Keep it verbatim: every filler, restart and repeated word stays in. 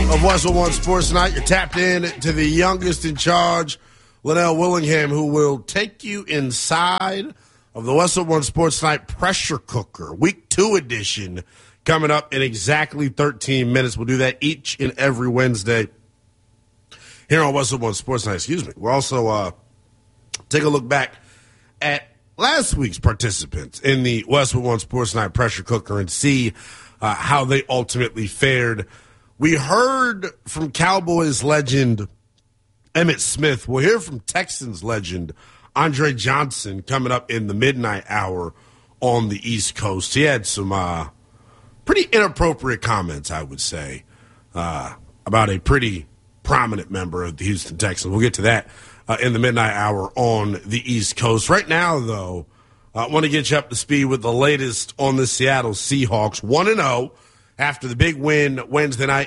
of Westwood One Sports Night. You're tapped in to the youngest in charge, Linnell Willingham, who will take you inside of the Westwood One Sports Night Pressure Cooker, Week two edition, coming up in exactly thirteen minutes. We'll do that each and every Wednesday here on Westwood One Sports Night. Excuse me. We'll also uh, take a look back at last week's participants in the Westwood One Sports Night Pressure Cooker and see uh, how they ultimately fared. We heard from Cowboys legend Emmitt Smith. We'll hear from Texans legend Andre Johnson coming up in the midnight hour on the East Coast. He had some uh, pretty inappropriate comments, I would say, uh, about a pretty prominent member of the Houston Texans. We'll get to that uh, in the midnight hour on the East Coast. Right now, though, I want to get you up to speed with the latest on the Seattle Seahawks. one and oh after the big win Wednesday night